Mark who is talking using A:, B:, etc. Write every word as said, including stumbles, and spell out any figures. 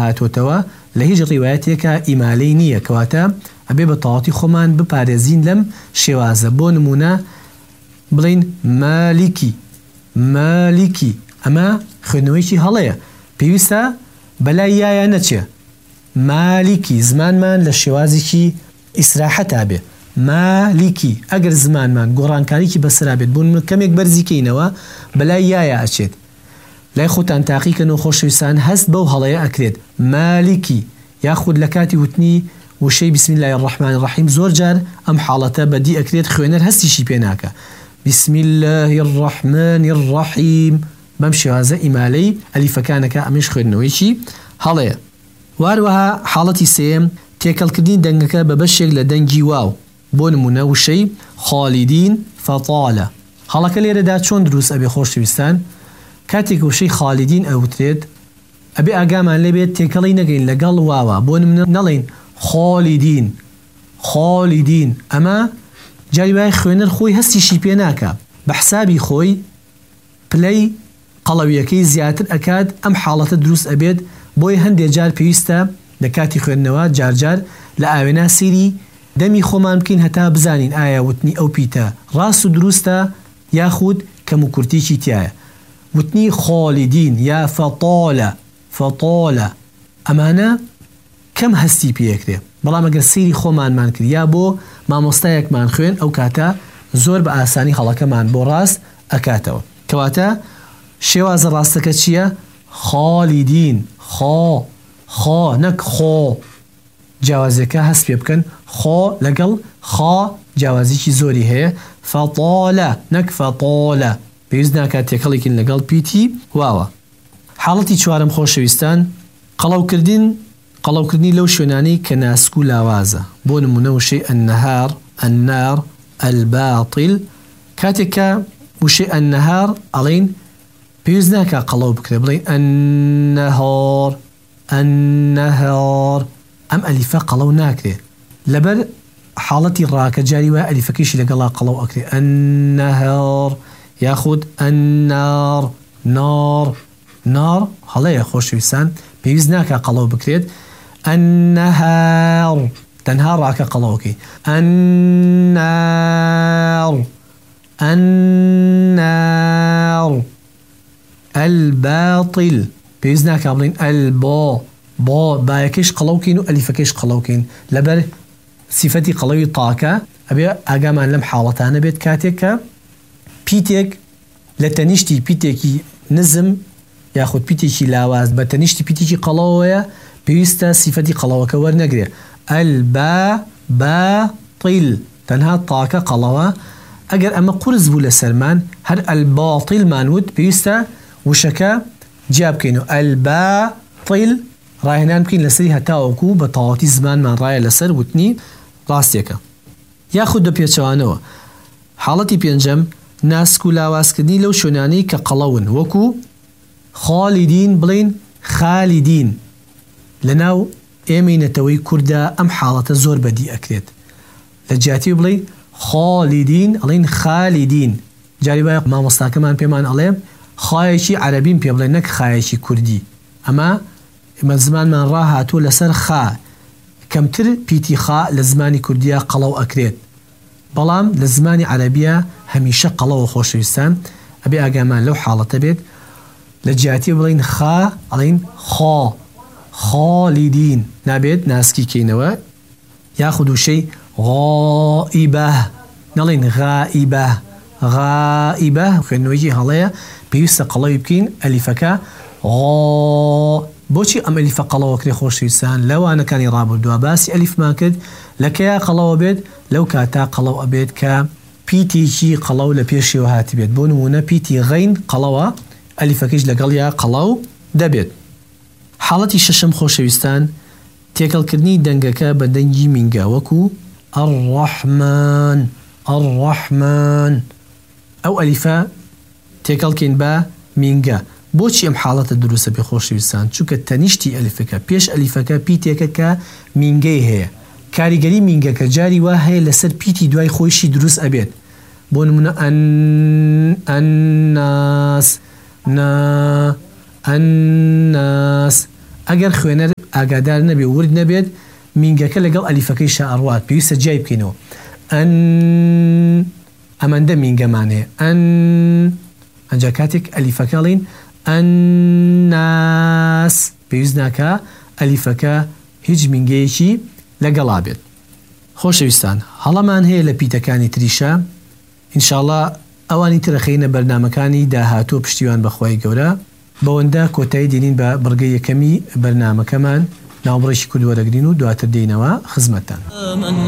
A: هاتوتەوە لە هیچ ڕیوایەتێکە ئیمالەی نییە کەواتە ئەبێ بە تەواوەتی خۆمان بپارێزین لەم شێوازە. بۆ نمونە بڵین مالیکی مالیکی، ئەمە خوێندنەوەیکی هەڵەیە، پێویستە بەلای یایە نەچێ. مالیکی زمانمان لە شێوازێکی ئیسراحەتا بێ. مالیکی ئەگەر زمانمان گۆڕانکاریکی بەسرا بێت بوون کەمێک بەرزیکەینەوە بەلای یایە ئەچێت. لای خۆتان تاقیکەنەوە خۆشەویستان، هەست بەو هەڵەیە ئەکرێت مالیکی، یاخود لە کاتی وتنی وشەی بسم الله الرحمن الرحیم زۆر جار ئەم حاڵەتە بەدی ئەکرێت، خوێنەر هەستیشی پێ ناکە. بسم الله الرحمن الرحیم بەم شێوازە ئیمالەی ئەلیفەکانەکە، ئەمەش خوێندنەوەیکی هەڵەیە. واروەها حاڵەتی سێم تێکەڵکردنی دەنگەکە بە بەشێک لە دەنگی واو. بۆ نمونە وشەی خالیدین فەطالە. هەڵەکە لێرەدا چۆن دروست ئەبێ خۆشەویستان؟ کاتێک وشەی خالیدین ئەوترێت ئەبێ ئاگامان لێبێت تێکەڵی نەگەین لەگەڵ واوە. بۆ نمونە نەڵێن خالیدین خالیدین، ئەمە جاری وای خوێنەر خۆی هەستیشی پێ ناکە، بە حسابی خۆی پلەی قەڵەویەکەی زیاتر ئەکات، ئەم حاڵەتە دروست ئەبێت. بۆی هەندێک جار پێویستە لە کاتی خوێندنەوە جارجار لە ئاوێنا سیری دەمی خۆمان بکەین هەتا بزانین ئایا وتنی ئەو پیتە ڕاست و دروستە یاخود کەم و کورتێکی تایە. وتنی خالیدین یا فەطالە فەطالە ئەمانە کەم هەستی پێکرێ، بەڵام ئەگەر سیری خۆمانمان کرد یا بۆ مامۆستایەکمان خوێن ئەو کاتە زۆر بە ئاسانی هەڵەکەمان بۆ ڕاست ئەکاتەوە. کەواتە شێوازە ڕاستەکە چییە؟ خالیدین، خۆ خۆ نەک خۆ، جیاوازەکە هەست پێ بکەن، خۆ لەگەڵ خا جیاوازێکی زۆری هەیە. فەطالە نەک فەطالە، پێویست ناکات تێکەڵێکین لەگەڵ پیتی واوە. حاڵەتی چوارم خۆشەویستان قەڵەوکردن قەڵەوکردنی لەو شوێنانەی کە ناسک و لاوازە. بۆ نمونە وشەی ئەنەهار ئەنار ئەلباتڵ، کاتێککە وشەی ئەنەهار ئەڵێن پێویست ناکە قەڵەو بکرێ، بڵێن ئەنەهار ئەنەهار، ئەم ئەلیفە قەڵەو ناکرێ لەبەر حاڵەتی ڕاکە جاری وای ئەلیفەکەیشی لەگەڵا قەڵەو ئەکرێ. ئەنەهار یاخود ئەنار نار نار هەڵەیە خۆشەویستان، پێویست ناکە قەڵەو بکرێت. ئەنەهار تەنها ڕاکە قەڵەوەکەی. ئەنار ئەنار ئەلباتڵ، پێویست ناکە بڵین ئەلبۆ بۆ، بایەکەش قەڵەوکەین و ئەلیفەکەش قەڵەوکەین لەبەر سیفەتی قەڵەوی تاکە. ئەبێ ئاگامان لەم حاڵەتانە بێت کاتێک کە پیتێک لە تەنیشتی پیتێکی نزم یاخود پیتێکی لاواز بە تەنیشتی پیتێکی قەڵەوەیە پێویستە سیفەتی قەڵەوەکە وەرنەگرێ. ئەلبا باتڵ تەنها تاکە قەڵەوە. ئەگەر ئەمە قورس بوو لە سەرمان هەر ئەلباتڵ مانوت پێویستە وشەکە جیا بکەین و ئەلباتڵ ڕاهێنان بکەین لەسەری هەتاوەکو بە تەواوەتی زمانمان ڕایە لەسەر وتنی ڕاستیەکە. یاخود دە پێچەوانەوە حاڵەتی پێنجەم ناسک و لاوازکردنی لەو شوێنانەی کە قەڵەون، وەکو خالیدین بڵین خالیدین. لەناو ئێمەینەتەوەی کووردا ئەم حاڵەتە زۆر بەدی ئەکرێت، لە جیاتی بڵین خالیدین ئەڵین خالیدین. جاری وایە مامۆستاکەمان پێمان ئەڵێ خایەکی عەرەبیم پێ بڵێن نەک خایەکی کوردی. ئەمە ئمە زمانمان ڕاهاتوە لەسەر خا، کەمتر پیتی خا لە زمانی کوردیە قەڵەو ئەکرێت، بەڵام لە زمانی عەرەبیە هەمیشە قەڵەوە خۆشەویستان. ئەبێ ئاگامان لەو حاڵەتە بێت، لە جیاتی بڵین خا ئەڵین خا خالیدین، نابێت ناسکی کەینەوە. یاخود وشەی غائبە نەڵین غائبە غائبە، خوێندنەوەیکی هەڵەیە پێویستە قەڵەوی بکەین ئەلیفەکە غا. بۆچی ئەم ئەلیفە قەڵەوە کرێ خۆشەویستان؟ لەوانەکانی ڕابردووە باسی ئەلیفمان کرد، لە کەیا قەڵەوە بێت؟ لەو کاتا قەڵەو ئەبێت کە پیتێکی قەڵەو لە پێشیەوە هاتی بێت. بۆ نمونە پیتی غەین قەڵەوە، ئەلیفەکەش لەگەڵ یا قەڵەو دەبێت. حاڵەتی شەشەم خۆشەویستان تێکەڵکردنی دەنگەکە بە دەنگی مینگە، وەکو ئەڕەحمان ئەڕەحمان، ئەو ئەلیفە تێکەڵکەین بە مینگە. بۆچی ئەم حاڵەتە دروستە بێ خۆشەویستان؟ چونکە تەنیشتی ئەلیفەکە پێش ئەلیفەکە پیتێکە کە مینگەی هەیە، کاریگەری مینگەکە جاری وا هەیە لەسەر پیتی دوای خۆیشی دروست ئەبێت. بۆ نمونە ئەن ئەنناس نا ئەنناس، ئەگەر خوێنەر ئاگادار نەبێ ورد نەبێت مینگەکە لەگەڵ ئەلیفەکەی شائڕوات پێویستە جای بکەینەوە ئەن ئەمەندە مینگەمانەیە ئەن ئەنجا کاتێک ئەلیفەکەڵین ئەنناس پێویست ناکە ئەلیفەکە هیچ مینگەیەکی لەگەڵا بێت. خۆشەویستان هەڵەمان هەیە لە پیتەکانی تریشە ئینشاءڵڵا ئەوانی ترەخینە بەرنامەکانی داهاتوو پشتیوان بەخوای گەورە بەوەندە کۆتایی دێنین بە بڕگە یەکەمی بەرنامەکەمان ناوبڕێکی کورد وەرەگرین و دواتر دێینەوە خزمەتتان.